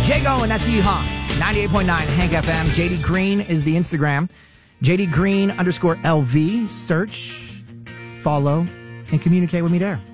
Jago, and that's Yeehaw. 98.9 Hank FM. JD Green is the Instagram. JD Green _LV. Search, follow, and communicate with me there.